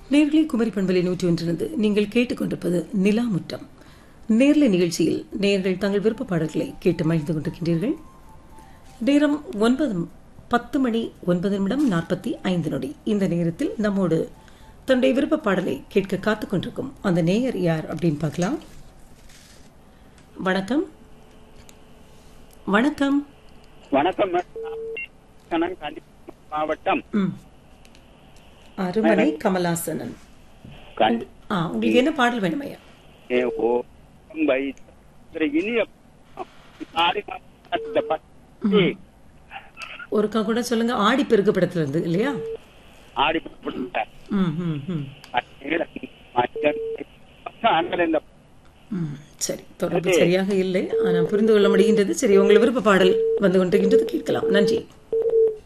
நேர்களை குமரி பண்பலை 101 நீங்கள் கேட்டுக்கொண்டிருப்பது நிலா முற்றம். நேர்ல நிகழ்ச்சியில் நேர்கள் தங்கள் விருப்ப பாடல்களை கேட்டு மகிழ்ந்து கொண்டிருக்கின்றீர்கள். நேரம் 10:09:45. இந்த நேரத்தில் நம்மோடு தன்னுடைய விருப்ப பாடலை கேட்க காத்துக் கொண்டிருக்கும் அந்த நேயர் யார் அப்படின்னு பார்க்கலாம். வணக்கம். வணக்கம். வணக்கம் மாவட்டம் அருமனை கமலாசனன். உங்களுக்கு என்ன பாடல் வேணுமையா? ஒருக்கா கூட சொல்லுங்க. ஆடி பெருக்கு படத்துல இருந்து இல்லையா? ஆடி சரி, தொடர்பு சரியாக இல்லை, ஆனா புரிந்து கொள்ள முடிகின்றது. சரி, உங்களை விருப்ப பாடல் வந்து கொண்டிருக்கின்றது, கேட்கலாம். நன்றி.